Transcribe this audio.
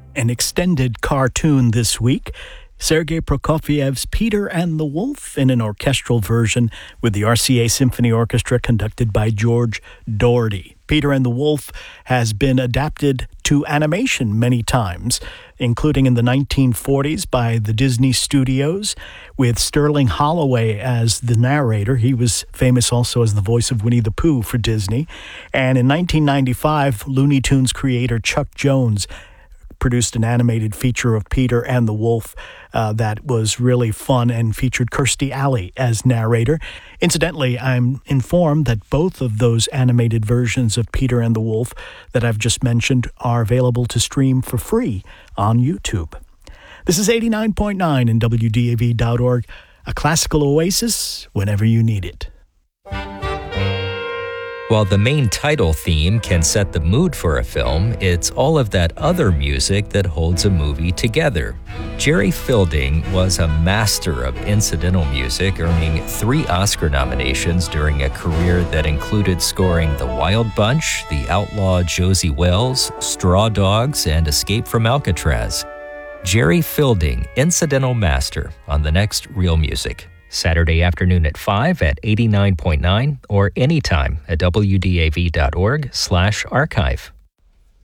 An extended cartoon this week, Sergei Prokofiev's Peter and the Wolf in an orchestral version with the RCA Symphony Orchestra conducted by George Doherty. Peter and the Wolf has been adapted to animation many times, including in the 1940s by the Disney Studios, with Sterling Holloway as the narrator. He was famous also as the voice of Winnie the Pooh for Disney. And in 1995, Looney Tunes creator Chuck Jones produced an animated feature of Peter and the Wolf that was really fun and featured Kirstie Alley as narrator. Incidentally, I'm informed that both of those animated versions of Peter and the Wolf that I've just mentioned are available to stream for free on YouTube. This is 89.9 and WDAV.org, a classical oasis whenever you need it. While the main title theme can set the mood for a film, it's all of that other music that holds a movie together. Jerry Fielding was a master of incidental music, earning 3 Oscar nominations during a career that included scoring The Wild Bunch, The Outlaw Josie Wells, Straw Dogs, and Escape from Alcatraz. Jerry Fielding, Incidental Master, on the next Real Music. Saturday afternoon at 5 at 89.9 or anytime at WDAV.org/archive.